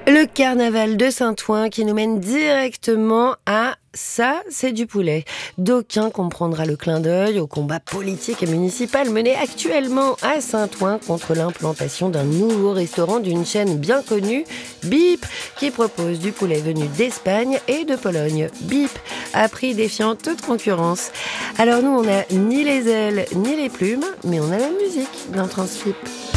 Le carnaval de Saint-Ouen qui nous mène directement à ça, c'est du poulet. D'aucuns comprendra le clin d'œil au combat politique et municipal mené actuellement à Saint-Ouen contre l'implantation d'un nouveau restaurant d'une chaîne bien connue, Bip, qui propose du poulet venu d'Espagne et de Pologne. Bip, à prix défiant toute concurrence. Alors nous, on n'a ni les ailes ni les plumes, mais on a la musique d'un Transfip.